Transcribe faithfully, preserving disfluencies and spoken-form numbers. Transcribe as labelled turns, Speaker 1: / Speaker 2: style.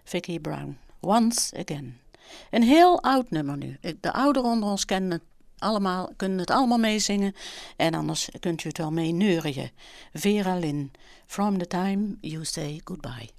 Speaker 1: Vicki Brown. Once Again. Een heel oud nummer nu. De ouderen onder ons kennen het allemaal, kunnen het allemaal meezingen. En anders kunt u het wel mee neurien. Vera Lynn. From the time you say goodbye.